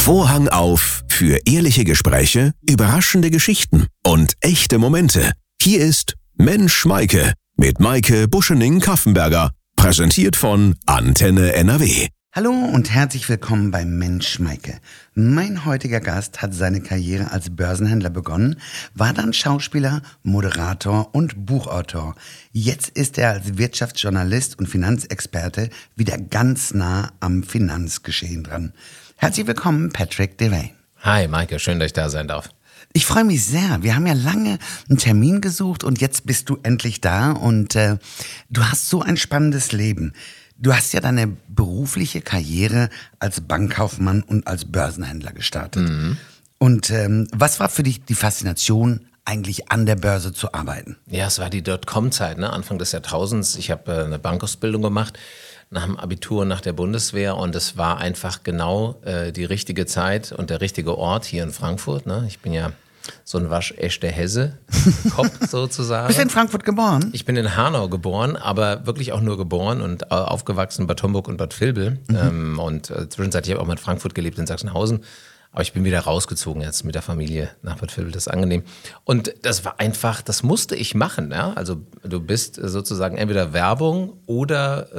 Vorhang auf für ehrliche Gespräche, überraschende Geschichten und echte Momente. Hier ist Mensch Maike mit Maike Buschening-Kaffenberger, präsentiert von Antenne NRW. Hallo und herzlich willkommen bei Mensch Maike. Mein heutiger Gast hat seine Karriere als Börsenhändler begonnen, war dann Schauspieler, Moderator und Buchautor. Jetzt ist er als Wirtschaftsjournalist und Finanzexperte wieder ganz nah am Finanzgeschehen dran. Herzlich willkommen, Patrick Devane. Hi Maike, schön, dass ich da sein darf. Ich freue mich sehr. Wir haben ja lange einen Termin gesucht und jetzt bist du endlich da und du hast so ein spannendes Leben. Du hast ja deine berufliche Karriere als Bankkaufmann und als Börsenhändler gestartet. Mhm. Und was war für dich die Faszination, eigentlich an der Börse zu arbeiten? Ja, es war die Dotcom-Zeit, ne? Anfang des Jahrtausends. Ich habe eine Bankausbildung gemacht nach dem Abitur, nach der Bundeswehr, und es war einfach genau die richtige Zeit und der richtige Ort hier in Frankfurt. Ne? Ich bin ja so ein waschechter Hesse, Kopf sozusagen. Bist du in Frankfurt geboren? Ich bin in Hanau geboren, aber wirklich auch nur geboren und aufgewachsen in Bad Homburg und Bad Vilbel. Und zwischenzeitlich habe ich auch mal in Frankfurt gelebt, in Sachsenhausen. Aber ich bin wieder rausgezogen jetzt mit der Familie nach Bad Vilbel, das ist angenehm. Und das war einfach, das musste ich machen. Ja? Also du bist sozusagen entweder Werbung oder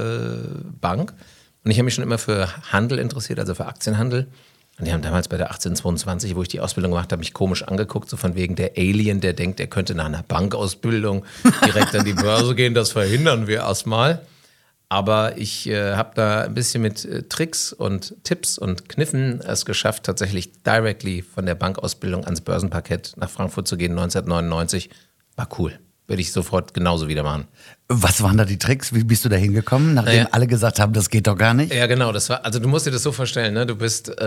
Bank. Und ich habe mich schon immer für Handel interessiert, also für Aktienhandel. Und die haben damals bei der 1822, wo ich die Ausbildung gemacht habe, mich komisch angeguckt, so von wegen der Alien, der denkt, er könnte nach einer Bankausbildung direkt an die Börse gehen. Das verhindern wir erstmal. Aber ich habe da ein bisschen mit Tricks und Tipps und Kniffen es geschafft, tatsächlich directly von der Bankausbildung ans Börsenparkett nach Frankfurt zu gehen, 1999. War cool. Würde ich sofort genauso wieder machen. Was waren da die Tricks? Wie bist du da hingekommen, nachdem alle gesagt haben, das geht doch gar nicht? Ja, genau. Das war, also du musst dir das so vorstellen, ne? Du bist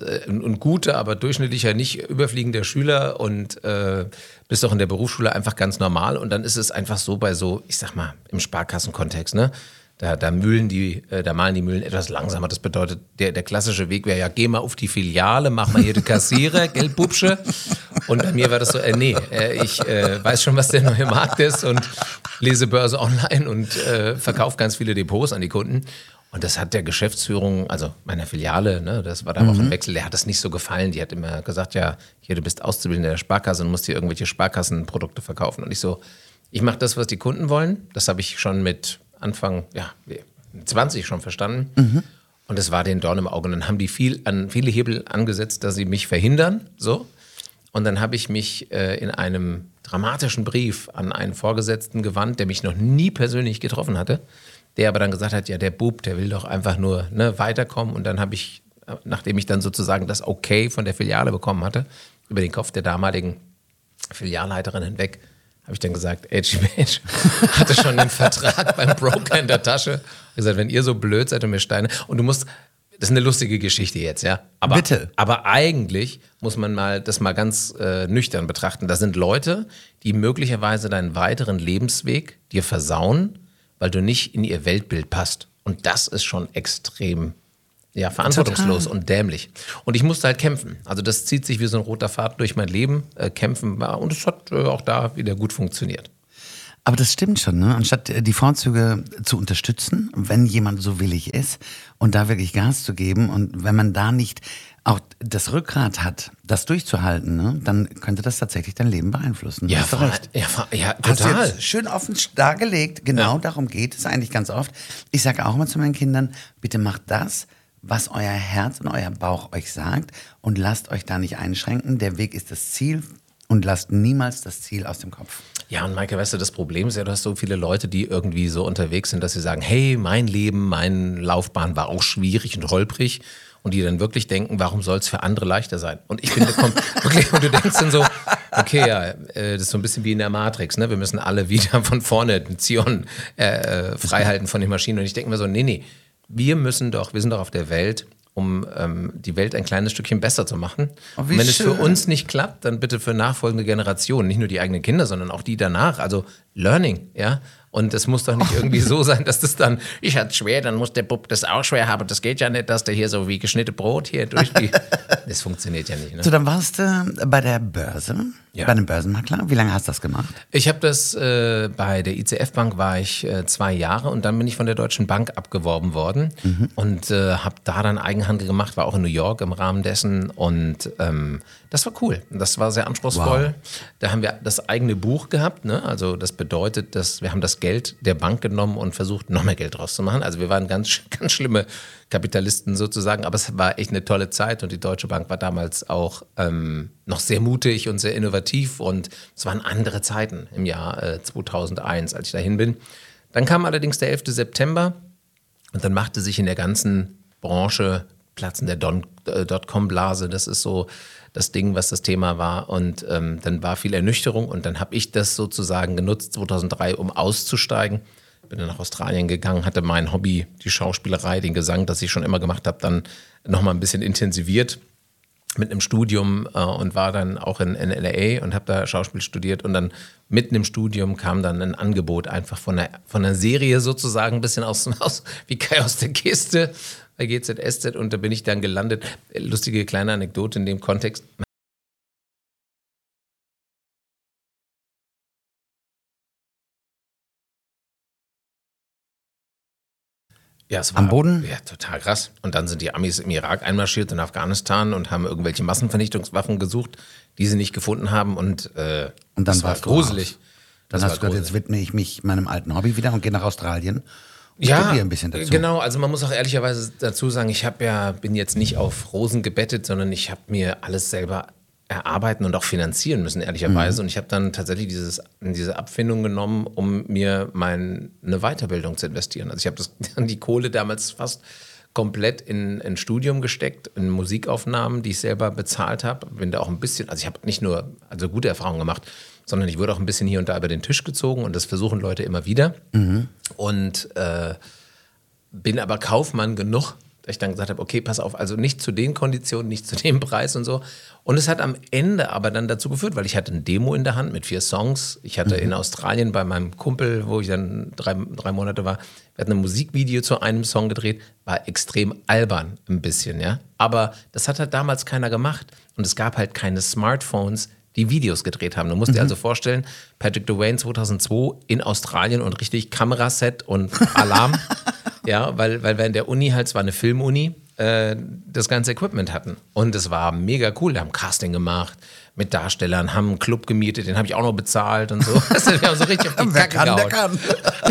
ein guter, aber durchschnittlicher, nicht überfliegender Schüler und bist auch in der Berufsschule einfach ganz normal. Und dann ist es einfach so bei so, ich sag mal, im Sparkassenkontext, ne? Da malen die Mühlen etwas langsamer. Das bedeutet, der klassische Weg wäre ja, geh mal auf die Filiale, mach mal hier die Kassierer, gell, Bubsche? Und bei mir war das so, ich weiß schon, was der neue Markt ist und lese Börse online und verkaufe ganz viele Depots an die Kunden. Und das hat der Geschäftsführung, also meiner Filiale, ne, das war da auch ein Wechsel, der hat das nicht so gefallen. Die hat immer gesagt, ja, hier, du bist Auszubildender der Sparkasse und musst hier irgendwelche Sparkassenprodukte verkaufen. Und ich mache das, was die Kunden wollen. Das habe ich schon mit Anfang 20 schon verstanden. Mhm. Und es war den Dorn im Auge. Und dann haben die viele Hebel angesetzt, dass sie mich verhindern. So. Und dann habe ich mich in einem dramatischen Brief an einen Vorgesetzten gewandt, der mich noch nie persönlich getroffen hatte, der aber dann gesagt hat, ja, der Bub, der will doch einfach nur weiterkommen. Und dann habe ich, nachdem ich dann sozusagen das Okay von der Filiale bekommen hatte, über den Kopf der damaligen Filialleiterin hinweg, habe ich dann gesagt, Mensch, hatte schon den Vertrag beim Broker in der Tasche. Gesagt, wenn ihr so blöd seid und mir Steine. Und das ist eine lustige Geschichte jetzt, ja. Aber, bitte. Aber eigentlich muss man das mal ganz nüchtern betrachten. Das sind Leute, die möglicherweise deinen weiteren Lebensweg dir versauen, weil du nicht in ihr Weltbild passt. Und das ist schon extrem verantwortungslos und dämlich. Und ich musste halt kämpfen. Also das zieht sich wie so ein roter Faden durch mein Leben. Kämpfen war, und es hat auch da wieder gut funktioniert. Aber das stimmt schon, ne? Anstatt die Vorzüge zu unterstützen, wenn jemand so willig ist und da wirklich Gas zu geben und wenn man da nicht auch das Rückgrat hat, das durchzuhalten, ne, dann könnte das tatsächlich dein Leben beeinflussen. Ja, hast du recht. Ja, total. Hast du jetzt schön offen dargelegt. Genau darum geht es eigentlich ganz oft. Ich sage auch mal zu meinen Kindern, bitte macht das, was euer Herz und euer Bauch euch sagt, und lasst euch da nicht einschränken. Der Weg ist das Ziel und lasst niemals das Ziel aus dem Kopf. Ja, und Maike, weißt du, das Problem ist ja, du hast so viele Leute, die irgendwie so unterwegs sind, dass sie sagen, hey, mein Leben, meine Laufbahn war auch schwierig und holprig, und die dann wirklich denken, warum soll es für andere leichter sein? Und ich finde, wirklich, und du denkst dann so, okay, ja, das ist so ein bisschen wie in der Matrix, ne? Wir müssen alle wieder von vorne den Zion freihalten von den Maschinen. Und ich denke mir so, nee, wir sind doch auf der Welt, um die Welt ein kleines Stückchen besser zu machen. Oh, und wenn es schön. für uns nicht klappt, dann bitte für nachfolgende Generationen, nicht nur die eigenen Kinder, sondern auch die danach. Also Learning, ja. Und es muss doch nicht irgendwie so sein, dass das dann, ich hatte es schwer, dann muss der Bub das auch schwer haben. Das geht ja nicht, dass der hier so wie geschnittene Brot hier durch die... Das funktioniert ja nicht, ne? So, dann warst du bei der Börse Ja. Bei einem Börsenmakler? Wie lange hast du das gemacht? Ich habe das bei der ICF Bank war ich 2 Jahre und dann bin ich von der Deutschen Bank abgeworben worden und habe da dann Eigenhandel gemacht, war auch in New York im Rahmen dessen und das war cool. Das war sehr anspruchsvoll. Wow. Da haben wir das eigene Buch gehabt, ne? Also das bedeutet, dass wir haben das Geld der Bank genommen und versucht, noch mehr Geld draus zu machen. Also wir waren ganz, ganz schlimme Kapitalisten sozusagen, aber es war echt eine tolle Zeit und die Deutsche Bank war damals auch noch sehr mutig und sehr innovativ und es waren andere Zeiten im Jahr 2001, als ich dahin bin. Dann kam allerdings der 11. September und dann machte sich in der ganzen Branche Platz in der Dotcom-Blase, das ist so das Ding, was das Thema war und dann war viel Ernüchterung und dann habe ich das sozusagen genutzt 2003, um auszusteigen. Bin dann nach Australien gegangen, hatte mein Hobby, die Schauspielerei, den Gesang, das ich schon immer gemacht habe, dann nochmal ein bisschen intensiviert mit einem Studium und war dann auch in LA und habe da Schauspiel studiert und dann mitten im Studium kam dann ein Angebot einfach von einer Serie sozusagen, ein bisschen wie Kai aus der Kiste bei GZSZ und da bin ich dann gelandet. Lustige kleine Anekdote in dem Kontext. Ja, es war, am Boden? Ja, total krass. Und dann sind die Amis im Irak einmarschiert, in Afghanistan und haben irgendwelche Massenvernichtungswaffen gesucht, die sie nicht gefunden haben. Und dann das war gruselig. Dann hast du gesagt, jetzt widme ich mich meinem alten Hobby wieder und gehe nach Australien und studiere ein bisschen dazu. Genau. Also man muss auch ehrlicherweise dazu sagen, ich bin jetzt nicht auf Rosen gebettet, sondern ich habe mir alles selber erarbeiten und auch finanzieren müssen, ehrlicherweise. Und ich habe dann tatsächlich diese Abfindung genommen, um mir eine Weiterbildung zu investieren. Also ich habe die Kohle damals fast komplett in ein Studium gesteckt, in Musikaufnahmen, die ich selber bezahlt habe. Bin da auch ein bisschen, also ich habe nicht nur gute Erfahrungen gemacht, sondern ich wurde auch ein bisschen hier und da über den Tisch gezogen und das versuchen Leute immer wieder. Und bin aber Kaufmann genug, dass ich dann gesagt habe, okay, pass auf, also nicht zu den Konditionen, nicht zu dem Preis und so. Und es hat am Ende aber dann dazu geführt, weil ich hatte ein Demo in der Hand mit 4 Songs. Ich hatte in Australien bei meinem Kumpel, wo ich dann 3 Monate war, wir hatten ein Musikvideo zu einem Song gedreht, war extrem albern ein bisschen, ja. Aber das hat halt damals keiner gemacht und es gab halt keine Smartphones, die Videos gedreht haben. Du musst dir also vorstellen, Patrick Dwayne 2002 in Australien und richtig Kameraset und Alarm. Ja, weil wir in der Uni halt, es war eine Filmuni, das ganze Equipment hatten. Und es war mega cool. Wir haben Casting gemacht mit Darstellern, haben einen Club gemietet, den habe ich auch noch bezahlt und so. Wir haben so richtig auf die Kacke gehauen. Wer kann.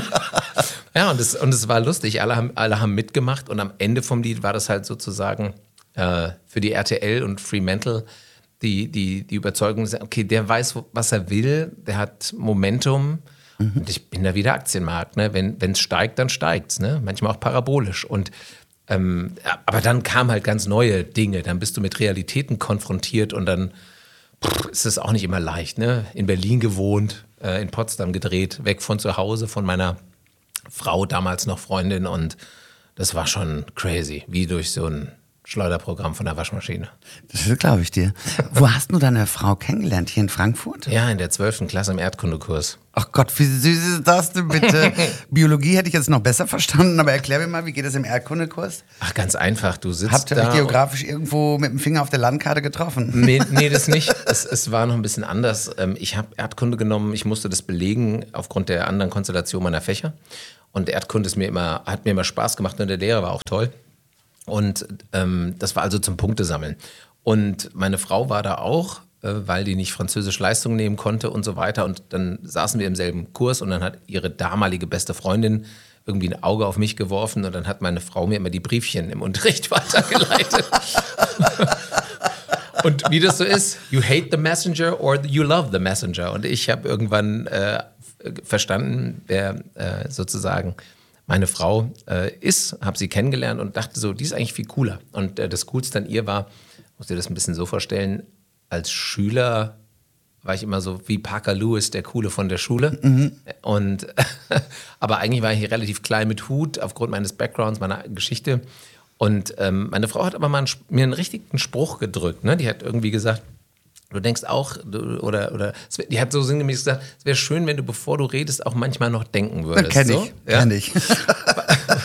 Ja, und es war lustig. Alle haben mitgemacht und am Ende vom Lied war das halt sozusagen für die RTL und Fremantle die Überzeugung, okay, der weiß, was er will, der hat Momentum. Und ich bin da wieder Aktienmarkt, ne? Wenn es steigt, dann steigt's, ne? Manchmal auch parabolisch. Und aber dann kamen halt ganz neue Dinge. Dann bist du mit Realitäten konfrontiert und dann ist es auch nicht immer leicht, ne? In Berlin gewohnt, in Potsdam gedreht, weg von zu Hause, von meiner Frau, damals noch Freundin. Und das war schon crazy, wie durch so ein Schleuderprogramm von der Waschmaschine. Das glaube ich dir. Wo hast du deine Frau kennengelernt? Hier in Frankfurt? Ja, in der 12. Klasse im Erdkundekurs. Ach Gott, wie süß ist das denn bitte? Biologie hätte ich jetzt noch besser verstanden, aber erklär mir mal, wie geht es im Erdkundekurs? Ach, ganz einfach. Du sitzt Habt ihr da euch geografisch irgendwo mit dem Finger auf der Landkarte getroffen? Nee, das nicht. Es war noch ein bisschen anders. Ich habe Erdkunde genommen, ich musste das belegen aufgrund der anderen Konstellation meiner Fächer. Und Erdkunde hat mir immer Spaß gemacht und der Lehrer war auch toll. Und das war also zum Punktesammeln. Und meine Frau war da auch, weil die nicht Französisch Leistung nehmen konnte und so weiter. Und dann saßen wir im selben Kurs und dann hat ihre damalige beste Freundin irgendwie ein Auge auf mich geworfen und dann hat meine Frau mir immer die Briefchen im Unterricht weitergeleitet. Und wie das so ist, you hate the messenger or you love the messenger. Und ich habe irgendwann verstanden, wer sozusagen meine Frau habe sie kennengelernt und dachte so, die ist eigentlich viel cooler. Und das Coolste an ihr war, musst dir das ein bisschen so vorstellen, als Schüler war ich immer so wie Parker Lewis, der Coole von der Schule. Und aber eigentlich war ich relativ klein mit Hut, aufgrund meines Backgrounds, meiner Geschichte. Und meine Frau hat aber mal mir einen richtigen Spruch gedrückt. Ne? Die hat irgendwie gesagt, du denkst auch, die hat so sinngemäß gesagt, es wäre schön, wenn du, bevor du redest, auch manchmal noch denken würdest. Kenn ich.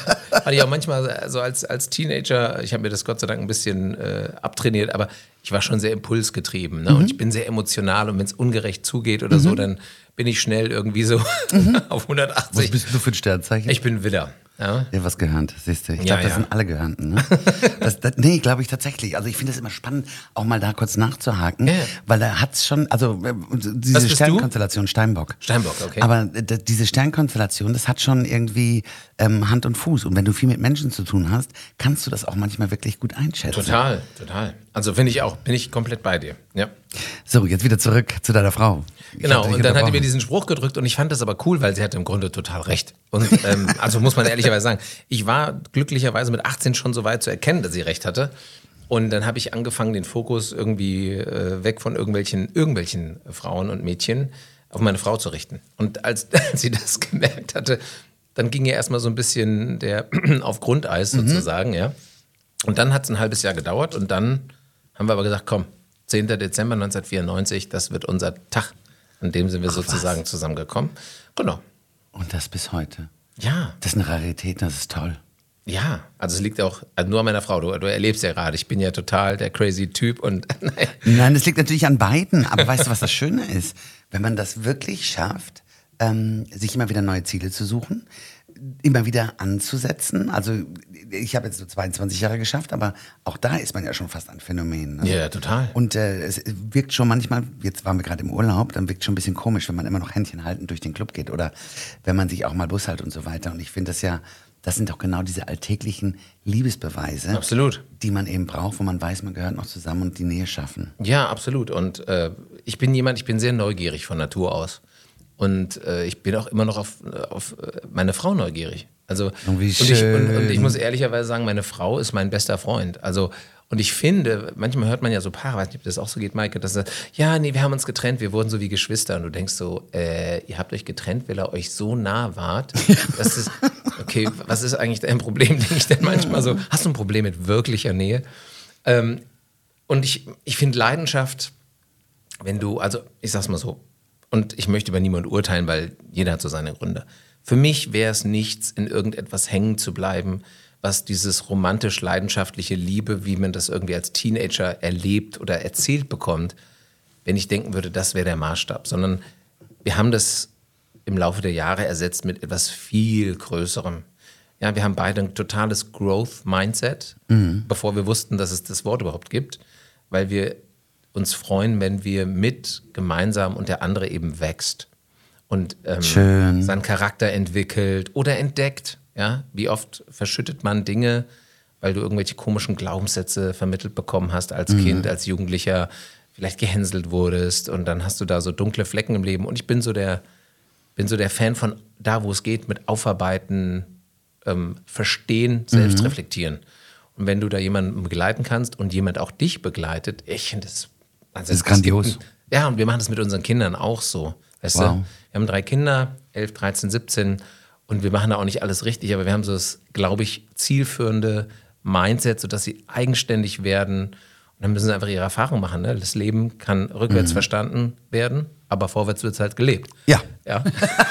Hatte ich auch manchmal so als Teenager, ich habe mir das Gott sei Dank ein bisschen abtrainiert, aber ich war schon sehr impulsgetrieben. Ne? Und ich bin sehr emotional und wenn es ungerecht zugeht oder so, dann bin ich schnell irgendwie so auf 180. Was bist du für ein Sternzeichen? Ich bin Widder. Ja, ja, was gehörnt, siehst du. Ich Ja, glaube, das ja. sind alle Gehörnten. Ne? Nee, glaube ich tatsächlich. Also ich finde es immer spannend, auch mal da kurz nachzuhaken, Ja. weil da hat's schon, also diese Was bist Sternkonstellation, Steinbock. Steinbock, okay. Aber diese Sternkonstellation, das hat schon irgendwie Hand und Fuß. Und wenn du viel mit Menschen zu tun hast, kannst du das auch manchmal wirklich gut einschätzen. Total. Also finde ich auch, bin ich komplett bei dir. Ja. So, jetzt wieder zurück zu deiner Frau. Genau, und dann hat die mir diesen Spruch gedrückt und ich fand das aber cool, weil sie hatte im Grunde total recht. Und also muss man ehrlicherweise sagen, ich war glücklicherweise mit 18 schon so weit zu erkennen, dass sie recht hatte. Und dann habe ich angefangen, den Fokus irgendwie weg von irgendwelchen Frauen und Mädchen auf meine Frau zu richten. Und als sie das gemerkt hatte, dann ging ja erstmal so ein bisschen der auf Grundeis sozusagen, ja. Und dann hat es ein halbes Jahr gedauert und dann haben wir aber gesagt, komm, 10. Dezember 1994, das wird unser Tag. An dem sind wir sozusagen zusammengekommen. Genau. Und das bis heute. Ja. Das ist eine Rarität, das ist toll. Ja, also es liegt auch nur an meiner Frau. Du erlebst ja gerade, ich bin ja total der crazy Typ und Nein, das liegt natürlich an beiden. Aber weißt du, was das Schöne ist? Wenn man das wirklich schafft, sich immer wieder neue Ziele zu suchen, immer wieder anzusetzen. Also ich habe jetzt so 22 Jahre geschafft, aber auch da ist man ja schon fast ein Phänomen. Ne? Ja, total. Und es wirkt schon manchmal, jetzt waren wir gerade im Urlaub, dann wirkt schon ein bisschen komisch, wenn man immer noch Händchen haltend durch den Club geht oder wenn man sich auch mal Bus hält und so weiter. Und ich finde das sind doch genau diese alltäglichen Liebesbeweise, Absolut. die man eben braucht, wo man weiß, man gehört noch zusammen und die Nähe schaffen. Ja, absolut. Und ich bin sehr neugierig von Natur aus. Und ich bin auch immer noch auf meine Frau neugierig. Also, Und wie und schön. ich muss ehrlicherweise sagen, meine Frau ist mein bester Freund. Also, und ich finde, manchmal hört man ja so Paare, weiß nicht, ob das auch so geht, Maike, dass sagt, ja, nee, wir haben uns getrennt, wir wurden so wie Geschwister. Und du denkst so, ihr habt euch getrennt, weil ihr euch so nah wart. Das ist, okay, was ist eigentlich dein Problem, denke ich dann manchmal so. Hast du ein Problem mit wirklicher Nähe? Und ich finde Leidenschaft, wenn du, also ich sag's mal so, und ich möchte über niemanden urteilen, weil jeder hat so seine Gründe. Für mich wäre es nichts, in irgendetwas hängen zu bleiben, was dieses romantisch-leidenschaftliche Liebe, wie man das irgendwie als Teenager erlebt oder erzählt bekommt, wenn ich denken würde, das wäre der Maßstab. Sondern wir haben das im Laufe der Jahre ersetzt mit etwas viel Größerem. Ja, wir haben beide ein totales Growth-Mindset, bevor wir wussten, dass es das Wort überhaupt gibt, weil wir uns freuen, wenn wir gemeinsam und der andere eben wächst und Schön. seinen Charakter entwickelt oder entdeckt. Ja? Wie oft verschüttet man Dinge, weil du irgendwelche komischen Glaubenssätze vermittelt bekommen hast als Kind, als Jugendlicher, vielleicht gehänselt wurdest und dann hast du da so dunkle Flecken im Leben. Und ich bin so der Fan von da, wo es geht, mit Aufarbeiten, Verstehen, selbst reflektieren. Und wenn du da jemanden begleiten kannst und jemand auch dich begleitet, ich finde das... Also Das ist grandios. Ja, und wir machen das mit unseren Kindern auch so. Weißt Wow. du? Wir haben 3 Kinder, 11, 13, 17 und wir machen da auch nicht alles richtig, aber wir haben so das, glaube ich, zielführende Mindset, sodass sie eigenständig werden und dann müssen sie einfach ihre Erfahrung machen. Ne? Das Leben kann rückwärts verstanden werden, aber vorwärts wird es halt gelebt. Ja. Ja.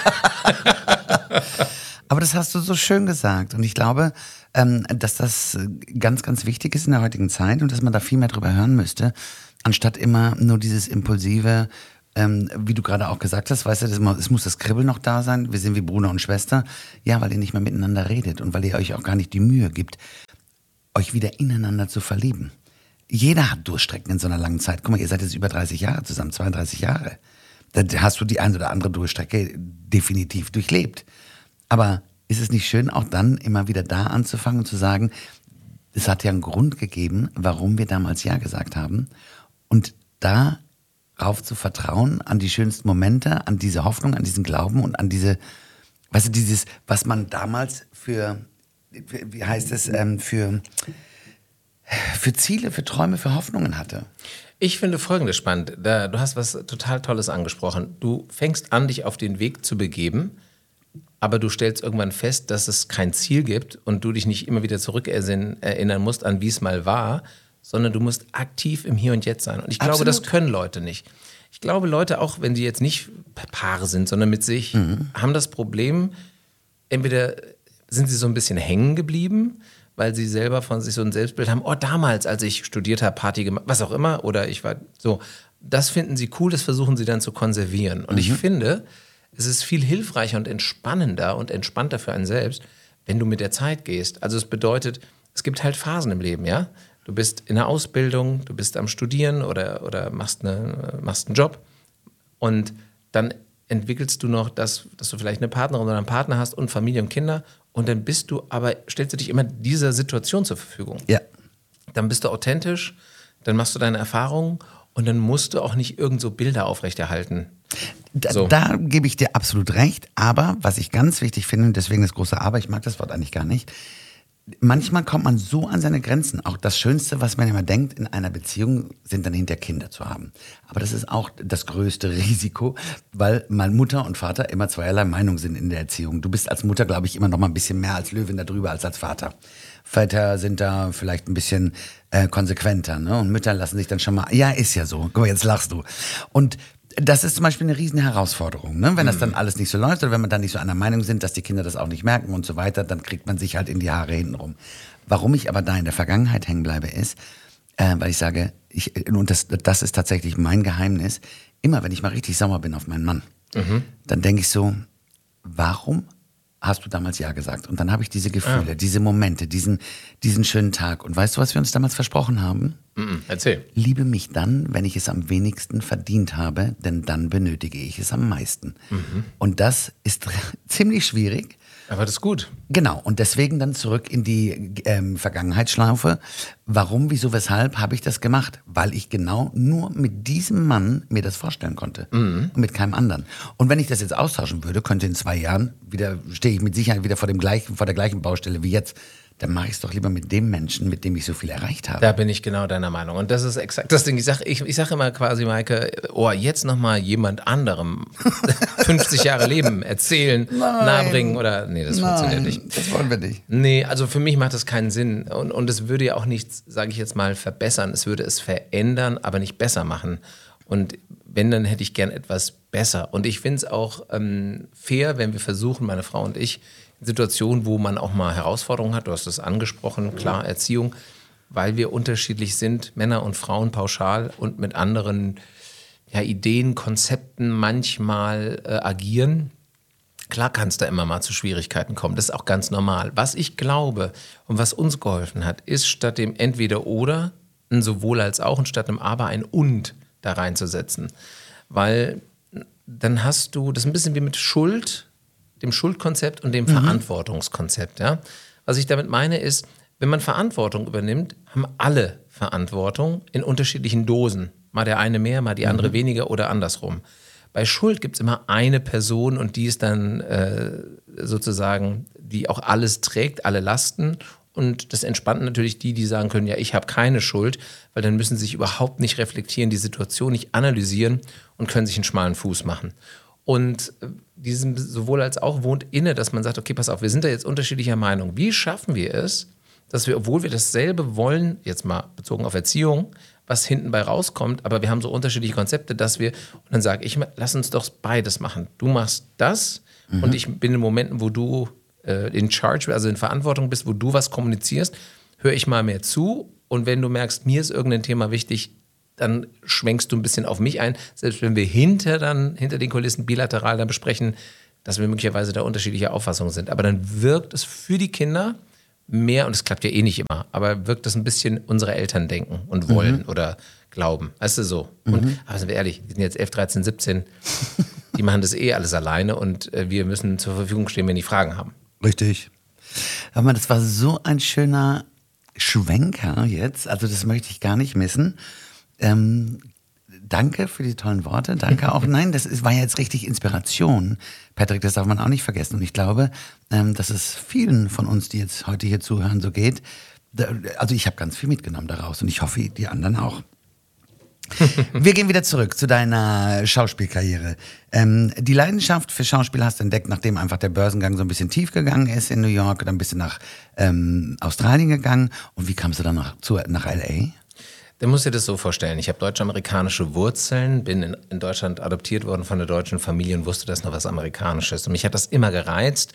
Aber das hast du so schön gesagt. Und ich glaube, dass das ganz, ganz wichtig ist in der heutigen Zeit und dass man da viel mehr drüber hören müsste, anstatt immer nur dieses impulsive, wie du gerade auch gesagt hast, weißt du, es muss das Kribbeln noch da sein, wir sind wie Bruder und Schwester. Ja, weil ihr nicht mehr miteinander redet und weil ihr euch auch gar nicht die Mühe gibt, euch wieder ineinander zu verlieben. Jeder hat Durststrecken in so einer langen Zeit. Guck mal, ihr seid jetzt über 30 Jahre zusammen, 32 Jahre. Da hast du die ein oder andere Durststrecke definitiv durchlebt. Aber ist es nicht schön, auch dann immer wieder da anzufangen und zu sagen, es hat ja einen Grund gegeben, warum wir damals Ja gesagt haben. Und darauf zu vertrauen, an die schönsten Momente, an diese Hoffnung, an diesen Glauben und an diese, weißt du, dieses, was man damals für Ziele, für Träume, für Hoffnungen hatte. Ich finde Folgendes spannend. Du hast was total Tolles angesprochen. Du fängst an, dich auf den Weg zu begeben, aber du stellst irgendwann fest, dass es kein Ziel gibt und du dich nicht immer wieder erinnern musst an, wie es mal war, sondern du musst aktiv im Hier und Jetzt sein. Und ich glaube, das können Leute nicht. Ich glaube, Leute, auch wenn sie jetzt nicht Paare sind, sondern mit sich, haben das Problem, entweder sind sie so ein bisschen hängen geblieben, weil sie selber von sich so ein Selbstbild haben, damals, als ich studiert habe, Party gemacht, was auch immer, oder ich war so. Das finden sie cool, das versuchen sie dann zu konservieren. Und ich finde, es ist viel hilfreicher und entspannender und entspannter für einen selbst, wenn du mit der Zeit gehst. Also es bedeutet, es gibt halt Phasen im Leben, ja. Du bist in der Ausbildung, du bist am Studieren oder machst einen Job und dann entwickelst du noch dass du vielleicht eine Partnerin oder einen Partner hast und Familie und Kinder und dann stellst du dich immer dieser Situation zur Verfügung. Ja. Dann bist du authentisch, dann machst du deine Erfahrungen und dann musst du auch nicht irgend so Bilder aufrechterhalten. Da gebe ich dir absolut recht, aber was ich ganz wichtig finde, und deswegen das große Aber, ich mag das Wort eigentlich gar nicht, manchmal kommt man so an seine Grenzen. Auch das Schönste, was man immer denkt in einer Beziehung, sind dann hinter Kinder zu haben. Aber das ist auch das größte Risiko, weil mal Mutter und Vater immer zweierlei Meinung sind in der Erziehung. Du bist als Mutter, glaube ich, immer noch mal ein bisschen mehr als Löwin da drüber als Vater. Väter sind da vielleicht ein bisschen konsequenter, ne? Und Mütter lassen sich dann schon mal, ja, ist ja so. Guck mal, jetzt lachst du. Und das ist zum Beispiel eine riesen Herausforderung, ne? Wenn das dann alles nicht so läuft oder wenn man dann nicht so einer Meinung sind, dass die Kinder das auch nicht merken und so weiter, dann kriegt man sich halt in die Haare hintenrum. Warum ich aber da in der Vergangenheit hängen bleibe, ist, weil ich sage, und das ist tatsächlich mein Geheimnis, immer wenn ich mal richtig sauer bin auf meinen Mann, dann denke ich so, warum hast du damals Ja gesagt? Und dann habe ich diese Gefühle, diese Momente, diesen schönen Tag. Und weißt du, was wir uns damals versprochen haben? Erzähl. Liebe mich dann, wenn ich es am wenigsten verdient habe, denn dann benötige ich es am meisten. Und das ist ziemlich schwierig. Aber das ist gut. Genau, und deswegen dann zurück in die Vergangenheitsschlaufe. Warum, wieso, weshalb habe ich das gemacht? Weil ich genau nur mit diesem Mann mir das vorstellen konnte und mit keinem anderen. Und wenn ich das jetzt austauschen würde, könnte in 2 Jahren stehe ich mit Sicherheit wieder vor der gleichen Baustelle wie jetzt. Dann mache ich es doch lieber mit dem Menschen, mit dem ich so viel erreicht habe. Da bin ich genau deiner Meinung. Und das ist exakt das Ding. Ich sag immer quasi, Maike, jetzt nochmal jemand anderem 50 Jahre Leben erzählen, nahebringen oder, nee, das funktioniert nicht. Das wollen wir nicht. Nee, also für mich macht das keinen Sinn. Und es würde ja auch nichts, sage ich jetzt mal, verbessern. Es würde es verändern, aber nicht besser machen. Und wenn, dann hätte ich gern etwas besser. Und ich finde es auch fair, wenn wir versuchen, meine Frau und ich, Situationen, wo man auch mal Herausforderungen hat, du hast das angesprochen, klar, Erziehung, weil wir unterschiedlich sind, Männer und Frauen pauschal und mit anderen Ideen, Konzepten manchmal agieren. Klar kann es da immer mal zu Schwierigkeiten kommen, das ist auch ganz normal. Was ich glaube und was uns geholfen hat, ist statt dem Entweder-Oder ein Sowohl als auch und statt dem Aber ein Und da reinzusetzen. Weil dann hast du, das ist ein bisschen wie mit Schuld, dem Schuldkonzept und dem Verantwortungskonzept. Ja? Was ich damit meine ist, wenn man Verantwortung übernimmt, haben alle Verantwortung in unterschiedlichen Dosen. Mal der eine mehr, mal die andere weniger oder andersrum. Bei Schuld gibt es immer eine Person und die ist dann sozusagen, die auch alles trägt, alle Lasten. Und das entspannt natürlich die sagen können, ja, ich habe keine Schuld, weil dann müssen sie sich überhaupt nicht reflektieren, die Situation nicht analysieren und können sich einen schmalen Fuß machen. Und diesem sowohl als auch wohnt inne, dass man sagt, okay, pass auf, wir sind da jetzt unterschiedlicher Meinung. Wie schaffen wir es, dass wir, obwohl wir dasselbe wollen, jetzt mal bezogen auf Erziehung, was hinten bei rauskommt, aber wir haben so unterschiedliche Konzepte, dass wir, und dann sage ich, lass uns doch beides machen. Du machst das und ich bin in Momenten, wo du in Charge, also in Verantwortung bist, wo du was kommunizierst, höre ich mal mehr zu und wenn du merkst, mir ist irgendein Thema wichtig, dann schwenkst du ein bisschen auf mich ein, selbst wenn wir hinter den Kulissen bilateral dann besprechen, dass wir möglicherweise da unterschiedlicher Auffassung sind. Aber dann wirkt es für die Kinder mehr, und es klappt ja eh nicht immer, aber wirkt es ein bisschen unsere Eltern denken und wollen oder glauben. Weißt du so? Und, aber sind wir ehrlich, die sind jetzt 11, 13, 17, die machen das eh alles alleine und wir müssen zur Verfügung stehen, wenn die Fragen haben. Richtig. Aber das war so ein schöner Schwenker jetzt, also das möchte ich gar nicht missen. Danke für die tollen Worte, danke auch. Nein, war ja jetzt richtig Inspiration, Patrick, das darf man auch nicht vergessen. Und ich glaube, dass es vielen von uns, die jetzt heute hier zuhören, so geht. Also ich habe ganz viel mitgenommen daraus und ich hoffe, die anderen auch. Wir gehen wieder zurück zu deiner Schauspielkarriere. Die Leidenschaft für Schauspiel hast du entdeckt, nachdem einfach der Börsengang so ein bisschen tief gegangen ist in New York, dann bist du nach Australien gegangen. Und wie kamst du dann nach L.A.? Du musst dir das so vorstellen, ich habe deutsch-amerikanische Wurzeln, bin in Deutschland adoptiert worden von der deutschen Familie und wusste, das ist noch was Amerikanisches. Und mich hat das immer gereizt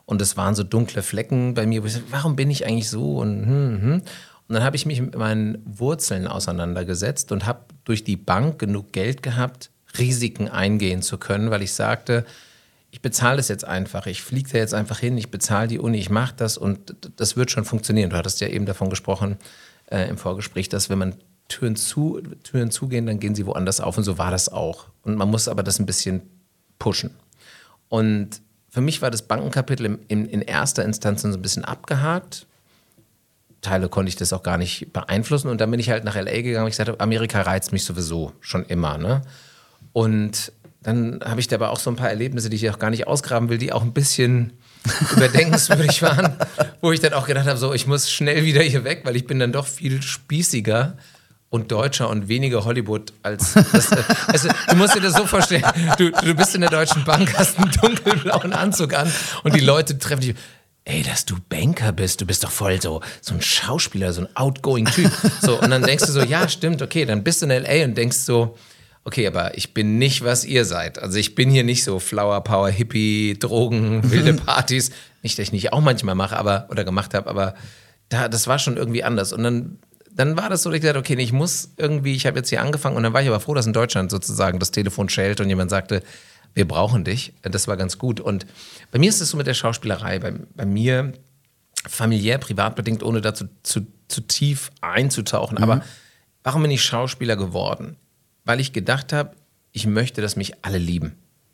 Und es waren so dunkle Flecken bei mir, wo ich sagte, warum bin ich eigentlich so? Und dann habe ich mich mit meinen Wurzeln auseinandergesetzt und habe durch die Bank genug Geld gehabt, Risiken eingehen zu können, weil ich sagte, ich bezahle das jetzt einfach, ich fliege da jetzt einfach hin, ich bezahle die Uni, ich mache das und das wird schon funktionieren. Du hattest ja eben davon gesprochen im Vorgespräch, dass wenn man Türen zugehen, dann gehen sie woanders auf und so war das auch. Und man muss aber das ein bisschen pushen. Und für mich war das Bankenkapitel in erster Instanz so ein bisschen abgehakt. Teile konnte ich das auch gar nicht beeinflussen. Und dann bin ich halt nach L.A. gegangen und ich sagte, Amerika reizt mich sowieso schon immer. Ne? Und dann habe ich dabei auch so ein paar Erlebnisse, die ich auch gar nicht ausgraben will, die auch ein bisschen überdenkenswürdig waren, wo ich dann auch gedacht habe, so, ich muss schnell wieder hier weg, weil ich bin dann doch viel spießiger und deutscher und weniger Hollywood als das. Also, du musst dir das so vorstellen, du bist in der Deutschen Bank, hast einen dunkelblauen Anzug an und die Leute treffen dich. Ey, dass du Banker bist, du bist doch voll so ein Schauspieler, so ein outgoing Typ. So, und dann denkst du so, ja, stimmt, okay, dann bist du in L.A. und denkst so, okay, aber ich bin nicht, was ihr seid. Also ich bin hier nicht so Flower Power, Hippie, Drogen, wilde Partys. Nicht, dass ich nicht auch manchmal mache, oder gemacht habe, aber das war schon irgendwie anders. Und dann war das so, dass ich gesagt, okay, ich habe jetzt hier angefangen und dann war ich aber froh, dass in Deutschland sozusagen das Telefon schellte und jemand sagte, wir brauchen dich. Das war ganz gut. Und bei mir ist es so mit der Schauspielerei. Bei mir familiär, privat bedingt, ohne dazu zu tief einzutauchen. Aber warum bin ich Schauspieler geworden? Weil ich gedacht habe, ich möchte, dass mich alle lieben.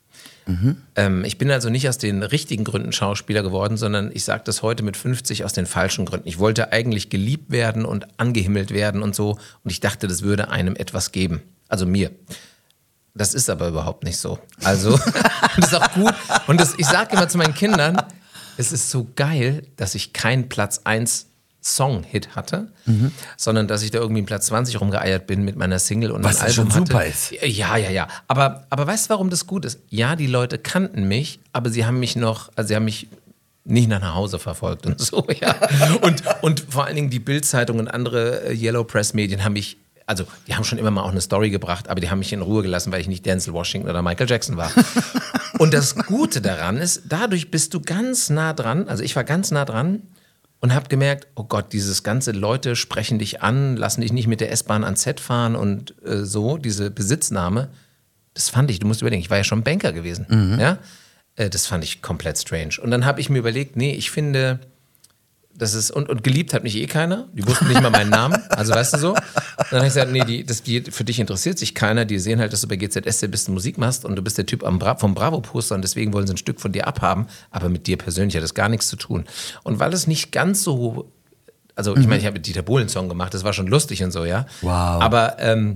Ich bin also nicht aus den richtigen Gründen Schauspieler geworden, sondern ich sage das heute mit 50 aus den falschen Gründen. Ich wollte eigentlich geliebt werden und angehimmelt werden und so. Und ich dachte, das würde einem etwas geben. Also mir. Das ist aber überhaupt nicht so. Also, das ist auch gut. Und ich sage immer zu meinen Kindern, es ist so geil, dass ich keinen Platz 1 Song-Hit hatte, sondern dass ich da irgendwie in Platz 20 rumgeeiert bin mit meiner Single und was ein Album schon super hatte. ist. Ja. Aber weißt du, warum das gut ist? Ja, die Leute kannten mich, aber sie haben mich nicht nach Hause verfolgt und so, ja. Und vor allen Dingen die Bild-Zeitung und andere Yellow Press-Medien haben mich, also die haben schon immer mal auch eine Story gebracht, aber die haben mich in Ruhe gelassen, weil ich nicht Denzel Washington oder Michael Jackson war. Und das Gute daran ist, dadurch bist du ganz nah dran, also ich war ganz nah dran und habe gemerkt, oh Gott, dieses ganze Leute sprechen dich an, lassen dich nicht mit der S-Bahn ans Set fahren und so, diese Besitznahme, das fand ich, du musst überlegen, ich war ja schon Banker gewesen, ja, das fand ich komplett strange. Und dann habe ich mir überlegt, nee, ich finde, das ist, und geliebt hat mich eh keiner, die wussten nicht mal meinen Namen, also weißt du so. Und dann habe ich gesagt, nee, für dich interessiert sich keiner, die sehen halt, dass du bei GZS der beste Musik machst und du bist der Typ vom Bravo-Poster und deswegen wollen sie ein Stück von dir abhaben, aber mit dir persönlich hat das gar nichts zu tun. Und weil es nicht ganz so, also ich meine, ich habe mit Dieter Bohlen einen Song gemacht, das war schon lustig und so, ja. Wow. Aber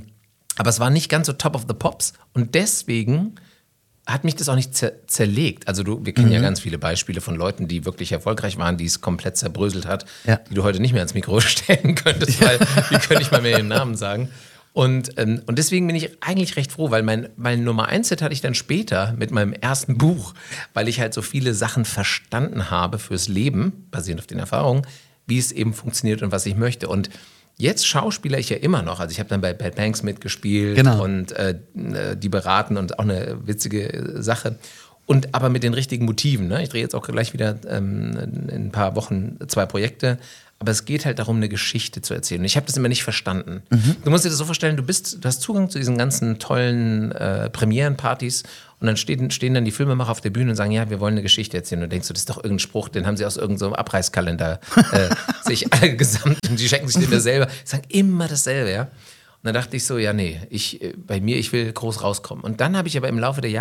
es war nicht ganz so Top of the Pops und deswegen hat mich das auch nicht zerlegt. Also wir kennen ja ganz viele Beispiele von Leuten, die wirklich erfolgreich waren, die es komplett zerbröselt hat, die du heute nicht mehr ans Mikro stellen könntest, weil die können nicht mal mehr ihren Namen sagen. Und deswegen bin ich eigentlich recht froh, weil mein Nummer 1-Hit hatte ich dann später mit meinem ersten Buch, weil ich halt so viele Sachen verstanden habe fürs Leben, basierend auf den Erfahrungen, wie es eben funktioniert und was ich möchte. Und jetzt schauspiele ich ja immer noch. Also ich habe dann bei Bad Banks mitgespielt und die beraten und auch eine witzige Sache. Aber mit den richtigen Motiven. Ne? Ich drehe jetzt auch gleich wieder in ein paar Wochen 2 Projekte. Aber es geht halt darum, eine Geschichte zu erzählen. Und ich habe das immer nicht verstanden. Du musst dir das so vorstellen, du hast Zugang zu diesen ganzen tollen Premierenpartys und dann stehen dann die Filmemacher auf der Bühne und sagen, ja, wir wollen eine Geschichte erzählen. Und du denkst, das ist doch irgendein Spruch, den haben sie aus irgendeinem Abreißkalender sich alle gesamt und die schenken sich den selber. Sagen immer dasselbe, ja. Und dann dachte ich so, ja, nee, ich will groß rauskommen. Und dann habe ich aber im Laufe der Jahre